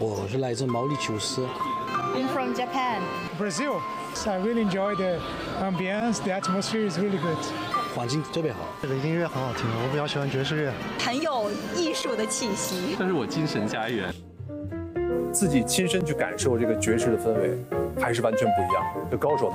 我是来自毛里求斯。 I'm from Japan. Brazil. So I really enjoy the ambience. The atmosphere is really good. 环境特别好。 这个音乐很好听，我比较喜欢爵士乐， 很有艺术的气息。 这是我精神家园。 自己亲身去感受这个爵士的氛围，还是完全不一样。这高手